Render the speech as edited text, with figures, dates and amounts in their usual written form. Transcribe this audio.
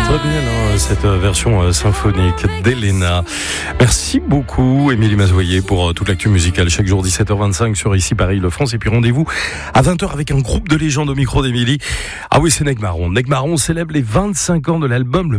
Très bien, cette version symphonique d'Elena. Merci beaucoup, Émilie Mazoyer, pour toute l'actu musicale. Chaque jour, 17h25 sur Ici Paris-Le-France. Et puis rendez-vous à 20h avec un groupe de légendes au micro d'Émilie. Ah oui, c'est Neg Marron. Neg Marron célèbre les 25 ans de l'album Le